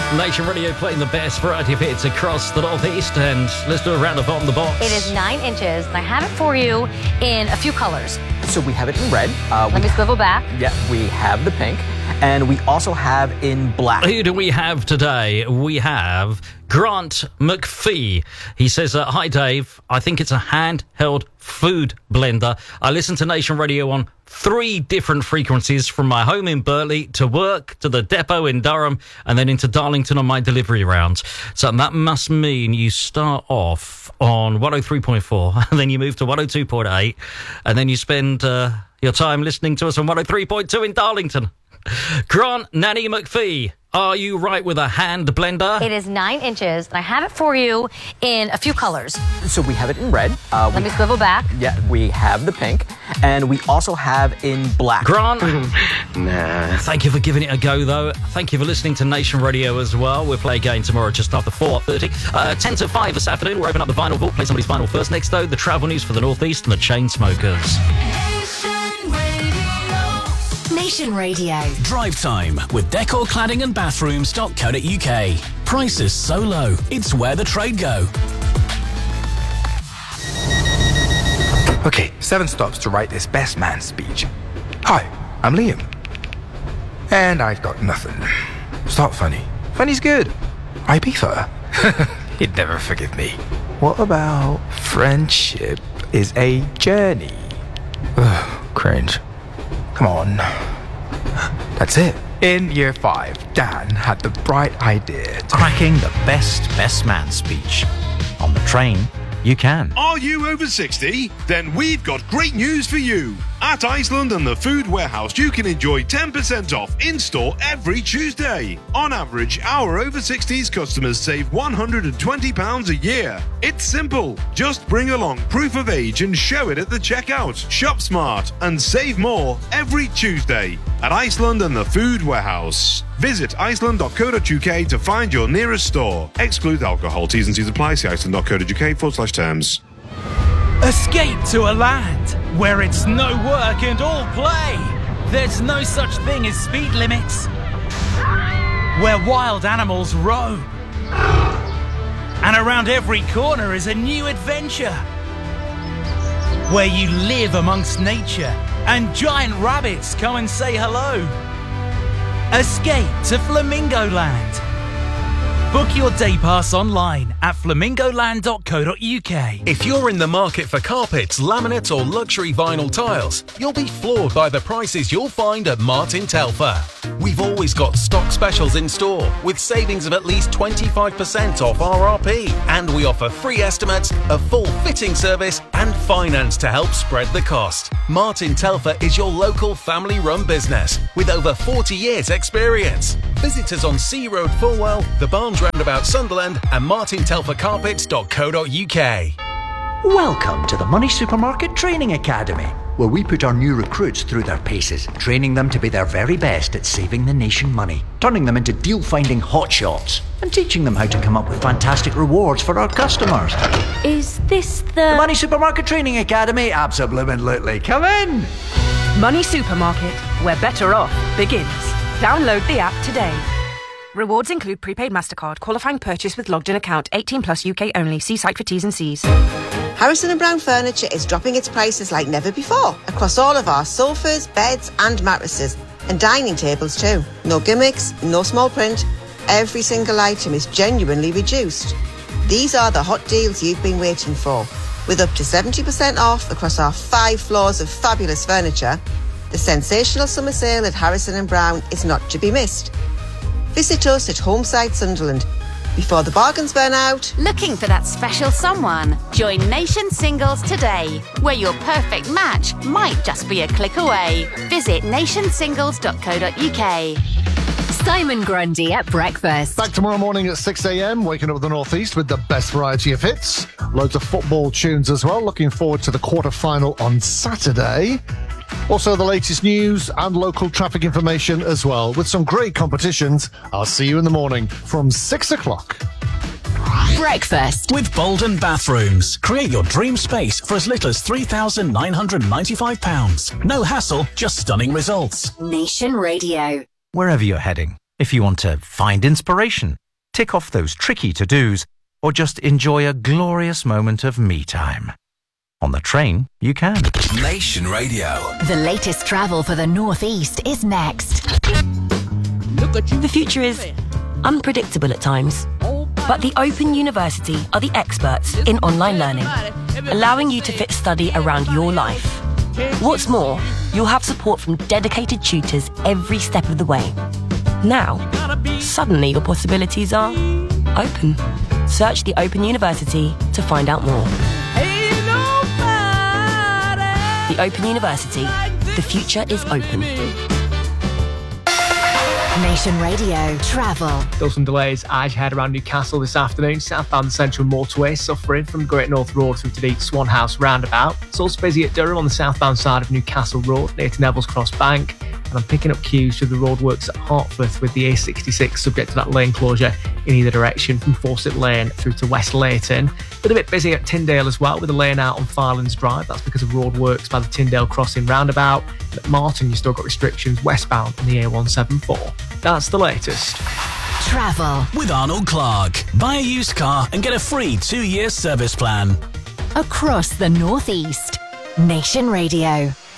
Nation Radio playing the best variety of hits across the Northeast, and let's do a round of On the Box. It is 9 inches, and I have it for you in a few colors. So we have it in red. Let me swivel back. Yeah, we have the pink, and we also have in black. Who do we have today? We have Grant McPhee. He says, hi, Dave. I think it's a handheld food blender. I listen to Nation Radio on 3 different frequencies, from my home in Burley to work to the depot in Durham and then into Darlington on my delivery rounds. So that must mean you start off on 103.4 and then you move to 102.8 and then you spend your time listening to us on 103.2 in Darlington. Grant Nanny McPhee, are you right with a hand blender? It is 9 inches, and I have it for you in a few colors. So we have it in red. Let me swivel back. Yeah, we have the pink, and we also have in black. Grant, Nah. thank you for giving it a go, though. Thank you for listening to Nation Radio as well. We'll play again tomorrow just after 4:30. 10 to 5 this afternoon. We're opening up the vinyl vault. Play somebody's vinyl first. Next, though, the travel news for the Northeast and the Chainsmokers. Nation Radio. Drive time with Decor Cladding and Bathrooms.co.uk. Prices so low, it's where the trade go. Okay, 7 stops to write this best man speech. Hi, I'm Liam. And I've got nothing. Stop funny. Funny's good. Ibiza. He'd never forgive me. What about friendship is a journey? Ugh, cringe. Come on. That's it. In year 5, Dan had the bright idea to Cracking the best man speech. On the train, you can. Are you over 60? Then we've got great news for you. At Iceland and the Food Warehouse, you can enjoy 10% off in-store every Tuesday. On average, our over 60s customers save £120 a year. It's simple. Just bring along proof of age and show it at the checkout. Shop smart and save more every Tuesday at Iceland and the Food Warehouse. Visit iceland.co.uk to find your nearest store. Exclude alcohol. T's and C's apply. See iceland.co.uk/terms. Escape to a land where it's no work and all play. There's no such thing as speed limits. Where wild animals roam. And around every corner is a new adventure. Where you live amongst nature and giant rabbits come and say hello. Escape to Flamingo Land. Book your day pass online at flamingoland.co.uk. If you're in the market for carpets, laminates or luxury vinyl tiles, you'll be floored by the prices you'll find at Martin Telfer. We've always got stock specials in store with savings of at least 25% off RRP, and we offer free estimates, a full fitting service and finance to help spread the cost. Martin Telfer is your local family-run business with over 40 years experience. Visit us on Sea Road, Fulwell, the Barnes Roundabout, Sunderland and martintelfercarpets.co.uk. Welcome to the Money Supermarket Training Academy, where we put our new recruits through their paces, training them to be their very best at saving the nation money, turning them into deal-finding hotshots, and teaching them how to come up with fantastic rewards for our customers. Is this the Money Supermarket Training Academy? Absolutely. Come in! Money Supermarket, where better off begins. Download the app today. Rewards include prepaid MasterCard, qualifying purchase with logged-in account, 18 plus UK only. See site for T's and C's. Harrison & Brown Furniture is dropping its prices like never before across all of our sofas, beds and mattresses, and dining tables too. No gimmicks, no small print. Every single item is genuinely reduced. These are the hot deals you've been waiting for. With up to 70% off across our 5 floors of fabulous furniture, the sensational summer sale at Harrison & Brown is not to be missed. Visit us at Homeside Sunderland before the bargains burn out. Looking for that special someone? Join Nation Singles today, where your perfect match might just be a click away. Visit nationsingles.co.uk. Simon Grundy at breakfast. Back tomorrow morning at 6 a.m, waking up with the Northeast with the best variety of hits. Loads of football tunes as well. Looking forward to the quarter-final on Saturday. Also, the latest news and local traffic information as well, with some great competitions. I'll see you in the morning from 6 o'clock. Breakfast with Bolden Bathrooms. Create your dream space for as little as £3,995. No hassle, just stunning results. Nation Radio. Wherever you're heading, if you want to find inspiration, tick off those tricky to-dos, or just enjoy a glorious moment of me time. On the train, you can. Nation Radio. The latest travel for the Northeast is next. The future is unpredictable at times, but the Open University are the experts in online learning, allowing you to fit study around your life. What's more, you'll have support from dedicated tutors every step of the way. Now, suddenly your possibilities are open. Search the Open University to find out more. The Open University. The future is open. Nation Radio Travel. Still some delays as you head around Newcastle this afternoon. Southbound Central Motorway suffering from Great North Road through to the Swan House roundabout. It's also busy at Durham on the southbound side of Newcastle Road near to Neville's Cross Bank. And I'm picking up queues to the roadworks at Hartforth with the A66 subject to that lane closure in either direction from Fawcett Lane through to West Leighton. But a bit busy at Tyndale as well with a lane out on Firelands Drive. That's because of roadworks by the Tyndale Crossing roundabout. And at Martin, you've still got restrictions westbound on the A174. That's the latest. Travel with Arnold Clark. Buy a used car and get a free 2-year service plan. across the Northeast. Nation Radio.